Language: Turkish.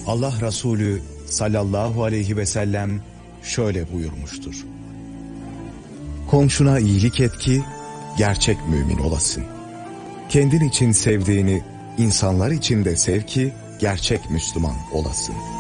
Allah Resulü sallallahu aleyhi ve sellem şöyle buyurmuştur: komşuna iyilik et ki gerçek mümin olasın. Kendin için sevdiğini insanlar için de sev ki gerçek Müslüman olasın.